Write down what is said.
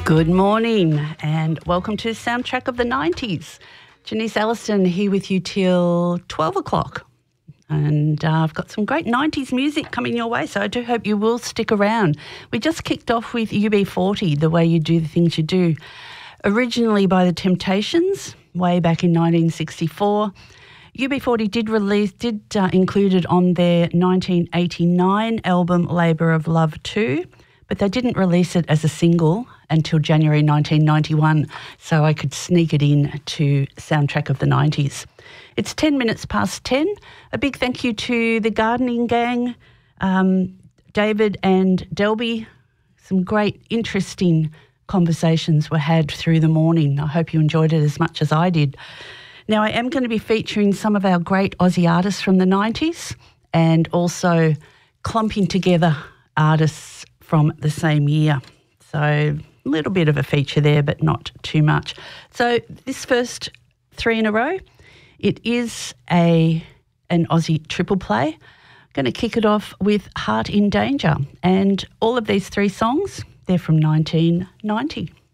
Good morning and welcome to Soundtrack of the 90s. Janice Alliston here with you till 12 o'clock. And I've got some great 90s music coming your way, so I do hope you will stick around. We just kicked off with UB40, The Way You Do the Things You Do, originally by The Temptations, way back in 1964. UB40 did include it on their 1989 album Labour of Love 2, but they didn't release it as a single until January 1991, so I could sneak it in to Soundtrack of the 90s. It's 10 minutes past 10. A big thank you to the Gardening Gang, David and Delby. Some great, interesting conversations were had through the morning. I hope you enjoyed it as much as I did. Now, I am going to be featuring some of our great Aussie artists from the 90s and also clumping together artists from the same year. So a little bit of a feature there, but not too much. So this first three in a row, it is an Aussie triple play. I'm going to kick it off with Heart in Danger. And all of these three songs, they're from 1990.